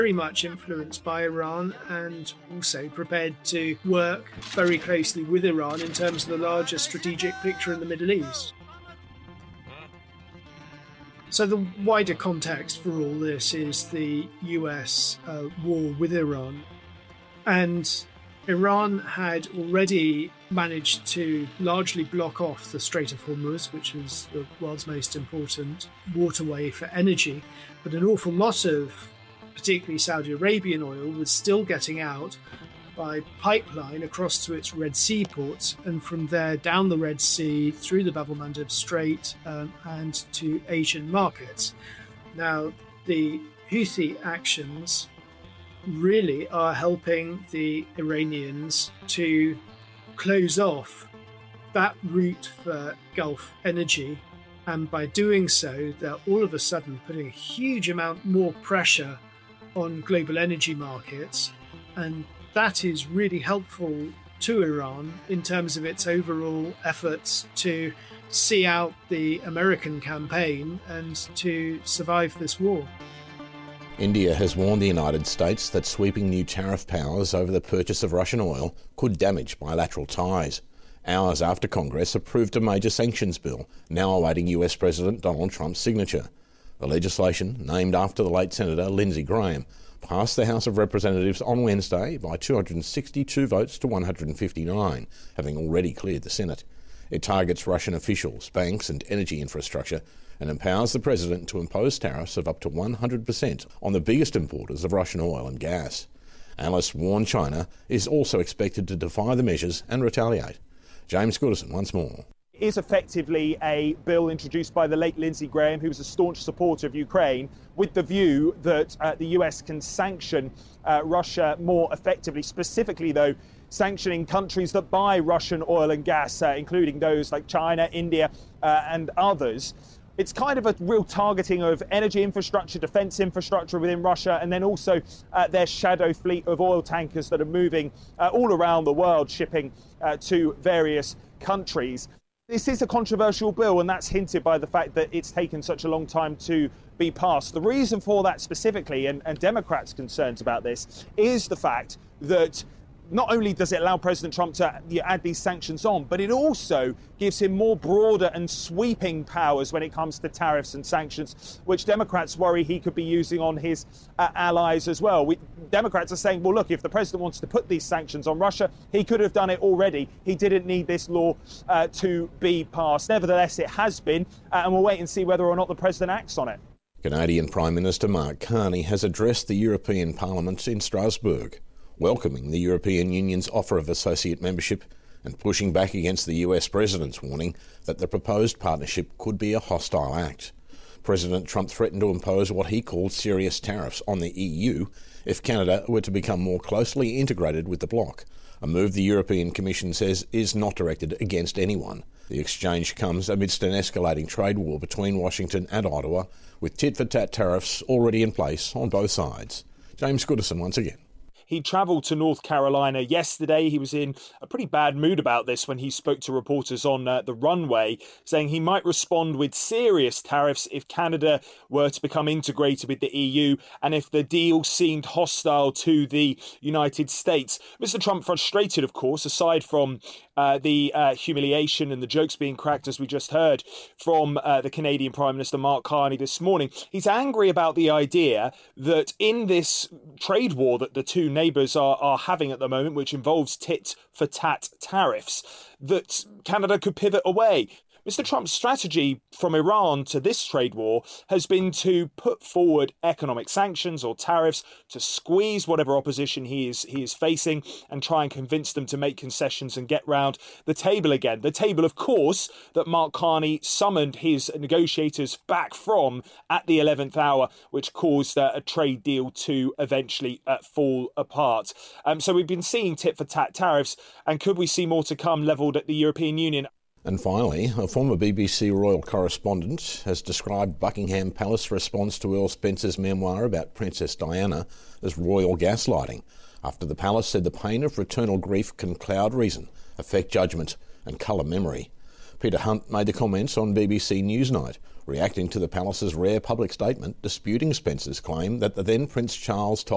very much influenced by Iran and also prepared to work very closely with Iran in terms of the larger strategic picture in the Middle East. So the wider context for all this is the US war with Iran. And Iran had already managed to largely block off the Strait of Hormuz, which is the world's most important waterway for energy. But an awful lot of particularly Saudi Arabian oil was still getting out by pipeline across to its Red Sea ports, and from there down the Red Sea through the Bab el-Mandeb Strait and to Asian markets. Now, the Houthi actions really are helping the Iranians to close off that route for Gulf energy, and by doing so, they're all of a sudden putting a huge amount more pressure on global energy markets, and that is really helpful to Iran in terms of its overall efforts to see out the American campaign and to survive this war. India has warned the United States that sweeping new tariff powers over the purchase of Russian oil could damage bilateral ties. Hours after Congress approved a major sanctions bill, now awaiting US President Donald Trump's signature. The legislation, named after the late Senator Lindsey Graham, passed the House of Representatives on Wednesday by 262 votes to 159, having already cleared the Senate. It targets Russian officials, banks and energy infrastructure, and empowers the President to impose tariffs of up to 100% on the biggest importers of Russian oil and gas. Analysts warn China is also expected to defy the measures and retaliate. James Goodison once more. Is effectively a bill introduced by the late Lindsey Graham, who was a staunch supporter of Ukraine, with the view that the US can sanction Russia more effectively, specifically, though, sanctioning countries that buy Russian oil and gas, including those like China, India and others. It's kind of a real targeting of energy infrastructure, defence infrastructure within Russia, and then also their shadow fleet of oil tankers that are moving all around the world, shipping to various countries. This is a controversial bill, and that's hinted by the fact that it's taken such a long time to be passed. The reason for that specifically, and Democrats' concerns about this, is the fact that not only does it allow President Trump to add these sanctions on, but it also gives him more broader and sweeping powers when it comes to tariffs and sanctions, which Democrats worry he could be using on his allies as well. Democrats are saying, well, look, if the president wants to put these sanctions on Russia, he could have done it already. He didn't need this law to be passed. Nevertheless, it has been, and we'll wait and see whether or not the president acts on it. Canadian Prime Minister Mark Carney has addressed the European Parliament in Strasbourg, welcoming the European Union's offer of associate membership and pushing back against the US President's warning that the proposed partnership could be a hostile act. President Trump threatened to impose what he called serious tariffs on the EU if Canada were to become more closely integrated with the bloc, a move the European Commission says is not directed against anyone. The exchange comes amidst an escalating trade war between Washington and Ottawa, with tit-for-tat tariffs already in place on both sides. James Goodison once again. He travelled to North Carolina yesterday. He was in a pretty bad mood about this when he spoke to reporters on the runway, saying he might respond with serious tariffs if Canada were to become integrated with the EU and if the deal seemed hostile to the United States. Mr. Trump frustrated, of course, aside from the humiliation and the jokes being cracked, as we just heard from the Canadian Prime Minister Mark Carney this morning. He's angry about the idea that in this trade war that the two neighbours are having at the moment, which involves tit-for-tat tariffs, that Canada could pivot away. Mr. Trump's strategy from Iran to this trade war has been to put forward economic sanctions or tariffs to squeeze whatever opposition he is facing and try and convince them to make concessions and get round the table again. The table, of course, that Mark Carney summoned his negotiators back from at the 11th hour, which caused a trade deal to eventually fall apart. So we've been seeing tit-for-tat tariffs, and could we see more to come levelled at the European Union? And finally, a former BBC royal correspondent has described Buckingham Palace response to Earl Spencer's memoir about Princess Diana as royal gaslighting, after the palace said the pain of fraternal grief can cloud reason, affect judgment and colour memory. Peter Hunt made the comments on BBC Newsnight, reacting to the palace's rare public statement disputing Spencer's claim that the then Prince Charles told